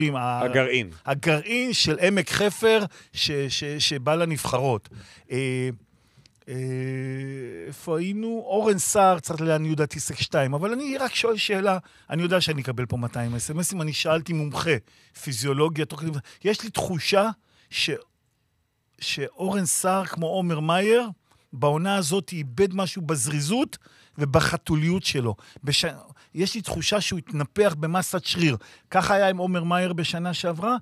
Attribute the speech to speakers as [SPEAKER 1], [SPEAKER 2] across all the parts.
[SPEAKER 1] הגרעין.
[SPEAKER 2] הגרעין של עמק חפר שבא לנבחרות. איפה היינו? אורן סער, צריך לאן יהודה טיסק 2, אבל אני רק שואל שאלה, אני יודע שאני אקבל פה 200 אס-אמסים, אני שאלתי מומחה, פיזיולוגיה, יש לי תחושה שאורן סער, כמו עומר מאייר, בעונה הזאת איבד משהו בזריזות ובחתוליות שלו. יש לי תחושה שהוא התנפח במסת שריר. ככה היה עם עומר מאייר בשנה שעברה.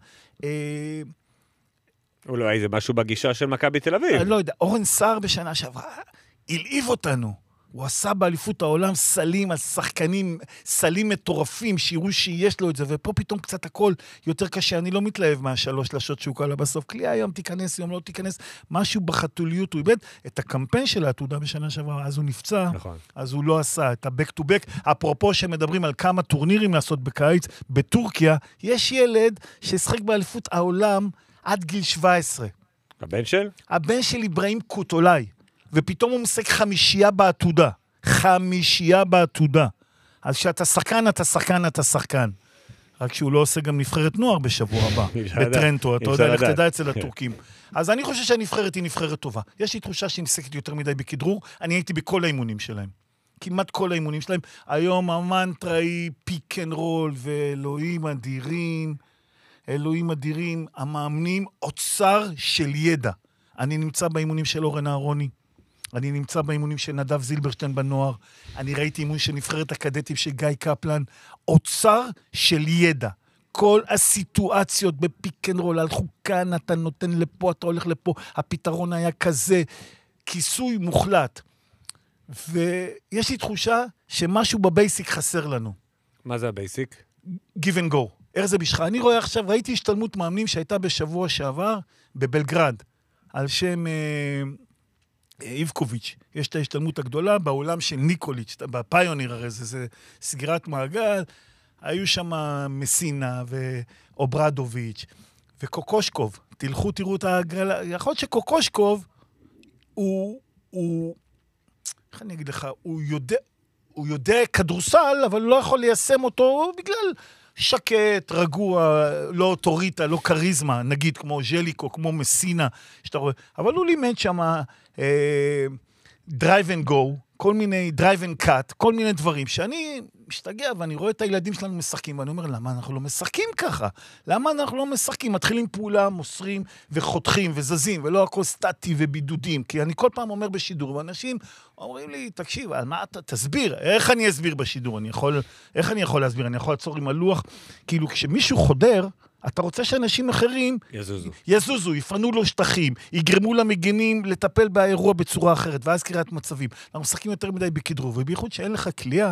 [SPEAKER 1] אולי זה משהו בגישה של מכבי תל אביב.
[SPEAKER 2] אני לא יודע, אורן סער בשנה שעברה הלהיב אותנו. הוא עשה באליפות העולם סלים על שחקנים, סלים מטורפים, שיראו שיש לו את זה, ופה פתאום קצת הכל יותר קשה. אני לא מתלהב מהשלוש לשות שהוא קלה בסוף. קליעה היום תיכנס, יום לא תיכנס. משהו בחתוליות, הוא איבד את הקמפיין של העתודה בשנה שעברה, אז הוא נפצע,
[SPEAKER 1] נכון.
[SPEAKER 2] אז הוא לא עשה את ה-back to back. אפרופו שמדברים על כמה טורנירים לעשות בקיץ, בטורקיה, יש ילד ששחק באליפות העולם עד גיל 17.
[SPEAKER 1] הבן של?
[SPEAKER 2] הבן של אברהים קוטולאי. ופתאום הוא משחק 5 בעתודה. 5 בעתודה. אז כשאתה שחקן, אתה שחקן, אתה שחקן. רק שהוא לא עושה גם נבחרת נוער בשבוע הבא. בטרנטו, אתה יודע, לך תדע אצל הטורקים. אז אני חושב שהנבחרת היא נבחרת טובה. יש לי תחושה שהיא משחקת יותר מדי בכדרור. אני הייתי בכל האימונים שלהם. כמעט כל האימונים שלהם. היום המנטרה היא פיק אנד רול, ואלוהים אדירים. אלוהים אדירים, המאמנים, אוצר של ידע. אני נמצא באימונים של אורן אהרוני. אני נמצא באימונים של נדב זילברשטיין בנוער, אני ראיתי אימון של נבחרת הקדטים של גיא קפלן, אוצר של ידע. כל הסיטואציות בפיק אנד רול, הלכו כאן, אתה נותן לפה, אתה הולך לפה, הפתרון היה כזה, כיסוי מוחלט. ויש לי תחושה שמשהו בבייסיק חסר לנו.
[SPEAKER 1] מה זה הבייסיק?
[SPEAKER 2] Give and go. איך זה בשביל? אני רואה עכשיו, ראיתי השתלמות מאמנים שהייתה בשבוע שעבר בבלגרד, על שם איבקוביץ'. יש את ההשתלמות הגדולה בעולם של ניקוליץ', בפיוניר הרי זה סגירת מעגל, היו שם מסינה ואוברדוביץ' וקוקושקוב. תלכו, תראו את הגרלה. יכול להיות שקוקושקוב הוא איך אני אגיד לך, הוא יודע כדורסל, אבל לא יכול ליישם אותו בגלל שקט, רגוע, לא אוטוריטה, לא קריזמה, נגיד כמו ז'ליקו, כמו מסינה, שאתה רואה. אבל הוא לימד שם דרייב אנד גו, כל מיני דרייב אנד קאט, כל מיני דברים שאני משתגע ואני רואה את הילדים שלנו משחקים, ואני אומר, למה אנחנו לא משחקים ככה? למה אנחנו לא משחקים? מתחילים פעולה, מוסרים וחותכים וזזים, ולא הכל סטטי ובידודים, כי אני כל פעם אומר בשידור, ואנשים אומרים לי, תקשיב, על מה אתה תסביר? איך אני אסביר בשידור? איך אני יכול להסביר? אני יכול לעצור עם הלוח, כאילו כשמישהו חודר, אתה רוצה שאנשים אחרים יזוזו, יפנו לו שטחים, יגרמו למגנים לטפל באירוע בצורה אחרת, ואז קריאת מצבים. אנחנו משחקים יותר מדי בכדרור, ובייחוד שאין לך כלייה,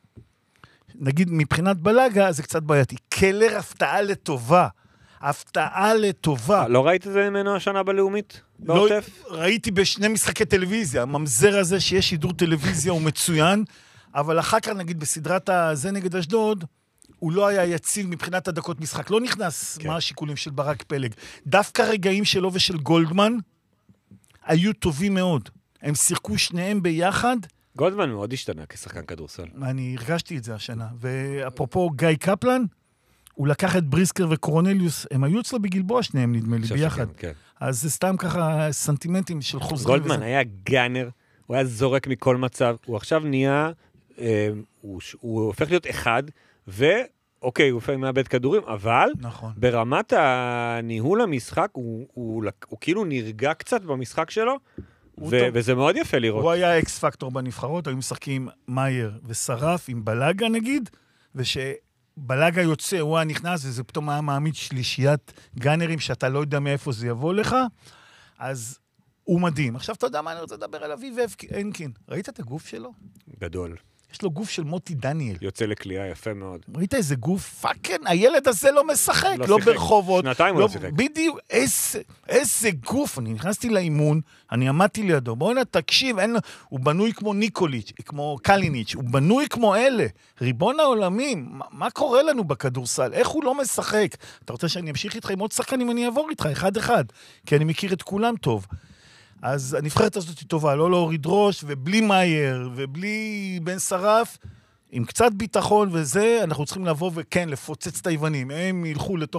[SPEAKER 2] נגיד מבחינת בלגה, זה קצת בעייתי. קלר הפתעה לטובה. הפתעה לטובה.
[SPEAKER 1] לא ראית את זה ממנו השנה בלאומית?
[SPEAKER 2] לא, ראיתי בשני משחקי טלוויזיה. הממזר הזה שיש שידור טלוויזיה הוא מצוין, אבל אחר כך נגיד בסדרת הזה נגד אשדוד, הוא לא היה יציב מבחינת הדקות משחק. לא נכנס מה השיקולים של ברק פלג. דווקא רגעים שלו ושל גולדמן היו טובים מאוד. הם שיחקו שניהם ביחד.
[SPEAKER 1] גולדמן מאוד השתנה כשחקן כדורסל.
[SPEAKER 2] אני הרגשתי את זה השנה. ואפרופו גיא קפלן, הוא לקח את בריסקר וקורנליוס, הם היו אצלו בגלבוע שניהם, נדמה לי, ביחד.
[SPEAKER 1] כן.
[SPEAKER 2] אז זה סתם ככה סנטימנטים של חוזרים.
[SPEAKER 1] גולדמן היה גאנר, הוא היה זורק מכל מצב, הוא עכשיו נהיה, הוא הופך להיות אחד, ואוקיי, הוא הופך מאבד כדורים, אבל
[SPEAKER 2] נכון.
[SPEAKER 1] ברמת הניהול המשחק, הוא כאילו נרגע קצת במשחק שלו, וזה מאוד יפה לראות.
[SPEAKER 2] הוא היה אקס פקטור בנבחרות, היו משחקים מאייר ושרף עם בלגה נגיד, ושבלגה יוצא, הוא היה נכנס, וזה פתאום היה מעמיד שלישיית גאנרים, שאתה לא יודע מאיפה זה יבוא לך, אז הוא מדהים. עכשיו אתה יודע מה אני רוצה לדבר על אביב אנקין. ראית את הגוף שלו?
[SPEAKER 1] גדול.
[SPEAKER 2] יש לו גוף של מוטי דניאל.
[SPEAKER 1] יוצא לקליעה יפה מאוד.
[SPEAKER 2] ראית איזה גוף? פאקן, הילד הזה לא משחק, לא ברחובות.
[SPEAKER 1] שנתיים הוא לא שיחק.
[SPEAKER 2] בדיוק, איזה גוף. אני נכנסתי לאימון, אני עמדתי לידו. בואו תקשיב, הוא בנוי כמו ניקוליץ', כמו קליניץ', הוא בנוי כמו אלה. ריבון העולמים, מה קורה לנו בכדורסל? איך הוא לא משחק? אתה רוצה שאני אמשיך איתך עם עוד שחקנים, אני אעבור איתך, אחד-אחד, כי אני מכיר את כולם טוב. אז הנבחרת הזאת היא טובה, לא להוריד ראש, ובלי מאייר, ובלי בן שרף, עם קצת ביטחון וזה, אנחנו צריכים לבוא וכן, לפוצץ את היוונים. הם ילכו לתוך